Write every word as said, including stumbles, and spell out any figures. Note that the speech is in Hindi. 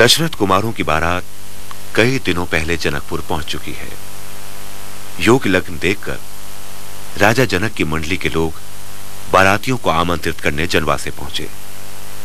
दशरथ कुमारों की बारात कई दिनों पहले जनकपुर पहुंच चुकी है। योग लग्न देखकर राजा जनक की मंडली के लोग बारातियों को आमंत्रित करने जनवासे पहुंचे।